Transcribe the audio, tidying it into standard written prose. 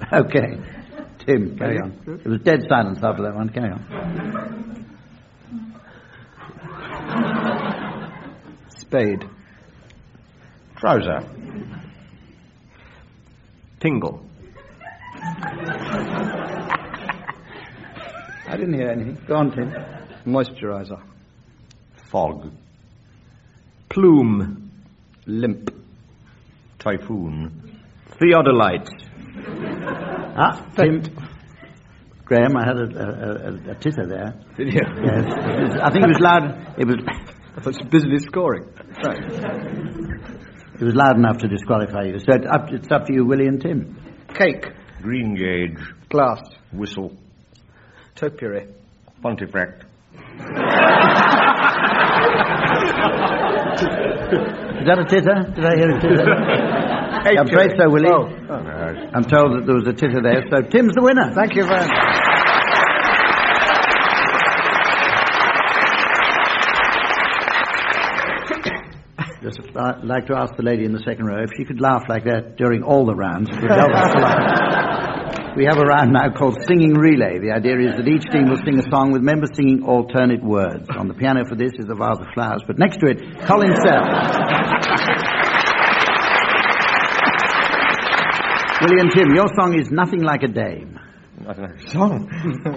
Okay. Tim, carry on. It was dead silence after that one. Carry on. Spade. Trouser. Tingle. I didn't hear anything. Go on, Tim. Moisturizer. Fog. Plume. Limp. Typhoon. Theodolite. Tim. Graham, I had a titter there. Did you? Yes. I think it was loud. It was. I thought you were busily scoring. Right. It was loud enough to disqualify you. So it's up to you, Willie and Tim. Cake. Green gauge. Glass. Whistle. Topiary. Pontefract. Is that a titter? Did I hear a titter? I'm afraid so, Willie. Oh. I'm told that there was a titter there, so Tim's the winner. Thank you very much. Just I'd like to ask the lady in the second row if she could laugh like that during all the rounds. It would help us a lot. We have a round now called Singing Relay. The idea is that each team will sing a song with members singing alternate words. On the piano for this is a vase of flowers, but next to it, Colin Sell. Willie and Tim, your song is Nothing Like a Dame. Nothing like a song.